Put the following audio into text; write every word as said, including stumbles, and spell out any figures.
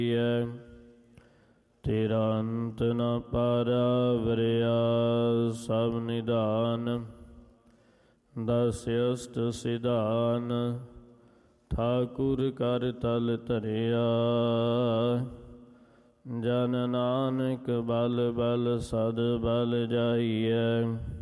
ਤੇਰਾ ਅੰਤ ਨ ਪਾਰਾ ਵਰਿਆ ਸਭ ਨਿਧਾਨ। ਦਸ ਅਸ਼ਟ ਸਿਧਾਨ ਠਾਕੁਰ ਕਰ ਤਲ ਧਰਿਆ। ਜਨ ਨਾਨਕ ਬਲ ਬਲ ਸਦ ਬਲ ਜਾਈਐ।